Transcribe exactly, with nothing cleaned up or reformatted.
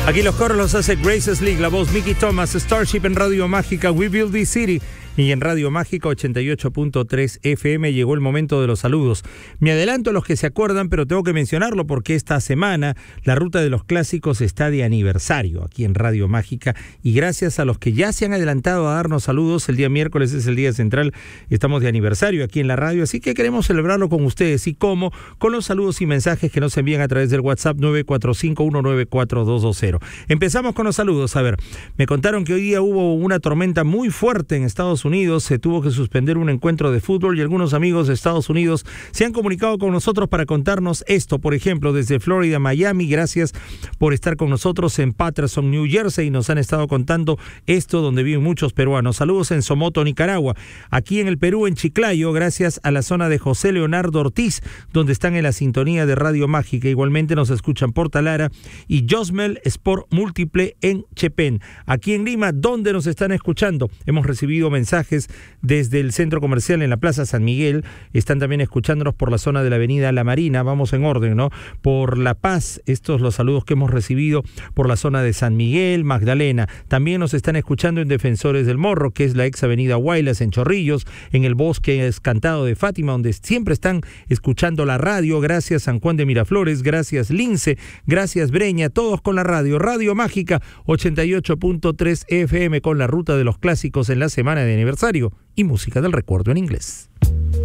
Aquí los coros los hace Graces League, la voz Mickey Thomas, Starship en Radio Mágica, We Build This City. Y en Radio Mágica ochenta y ocho punto tres F M llegó el momento de los saludos. Me adelanto a los que se acuerdan, pero tengo que mencionarlo porque esta semana la Ruta de los Clásicos está de aniversario aquí en Radio Mágica. Y gracias a los que ya se han adelantado a darnos saludos, el día miércoles es el día central, estamos de aniversario aquí en la radio, así que queremos celebrarlo con ustedes. ¿Y cómo? Con los saludos y mensajes que nos envían a través del WhatsApp nueve cuatro cinco uno nueve cuatro dos dos cero. Empezamos con los saludos. A ver, me contaron que hoy día hubo una tormenta muy fuerte en Estados Unidos, se tuvo que suspender un encuentro de fútbol y algunos amigos de Estados Unidos se han comunicado con nosotros para contarnos esto. Por ejemplo, desde Florida, Miami, gracias por estar con nosotros en Patterson, New Jersey, nos han estado contando esto donde viven muchos peruanos. Saludos en Somoto, Nicaragua. Aquí en el Perú, en Chiclayo, gracias a la zona de José Leonardo Ortiz, donde están en la sintonía de Radio Mágica. Igualmente nos escuchan por Talara y Josmel Sport Múltiple en Chepén. Aquí en Lima, ¿dónde nos están escuchando? Hemos recibido mensajes desde el centro comercial en la Plaza San Miguel, están también escuchándonos por la zona de la Avenida La Marina, vamos en orden, ¿no? Por La Paz, estos los saludos que hemos recibido por la zona de San Miguel, Magdalena. También nos están escuchando en Defensores del Morro, que es la ex Avenida Huaylas, en Chorrillos, en el Bosque Escantado de Fátima, donde siempre están escuchando la radio. Gracias San Juan de Miraflores, gracias Lince, gracias Breña, todos con la radio. Radio Mágica ochenta y ocho punto tres F M con la Ruta de los Clásicos en la semana de aniversario y música del recuerdo en inglés.